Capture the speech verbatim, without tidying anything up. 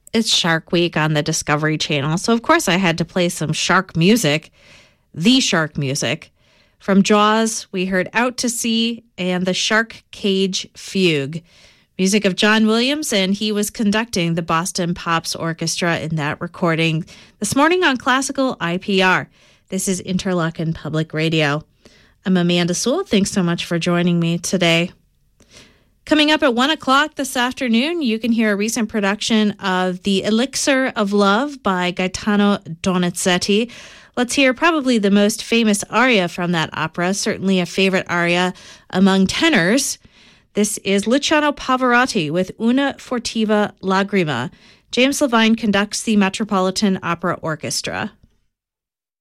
It's Shark Week on the Discovery Channel, so of course I had to play some shark music, the shark music. From Jaws, we heard Out to Sea and the Shark Cage Fugue. Music of John Williams, and he was conducting the Boston Pops Orchestra in that recording this morning on Classical I P R. This is Interlochen Public Radio. I'm Amanda Sewell. Thanks so much for joining me today. Coming up at one o'clock this afternoon, you can hear a recent production of The Elixir of Love by Gaetano Donizetti. Let's hear probably the most famous aria from that opera, certainly a favorite aria among tenors. This is Luciano Pavarotti with Una Fortiva Lagrima. James Levine conducts the Metropolitan Opera Orchestra.